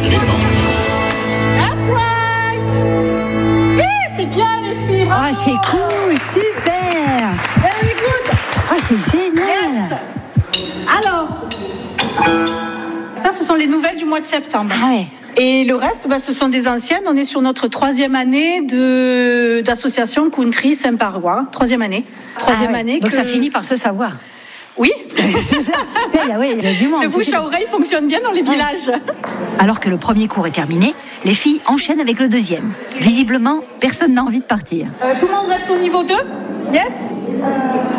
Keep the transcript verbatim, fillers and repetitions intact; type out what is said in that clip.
That's right. Eh, c'est bien les filles. Ah, oh, c'est cool, super. Very good. Ah, oh, c'est génial. Yes. Alors, ça, ce sont les nouvelles du mois de septembre. Ah ouais. Et le reste, bah, ce sont des anciennes. On est sur notre troisième année de, d'association Country Saint-Parois. Troisième année. Troisième ah ouais. année. Donc que... ça finit par se savoir. Oui. Oui, il y a du monde. Le bouche à oreille fonctionne bien dans les villages. Alors que le premier cours est terminé, les filles enchaînent avec le deuxième. Visiblement, personne n'a envie de partir. Euh, tout le monde reste au niveau deux ? Yes ?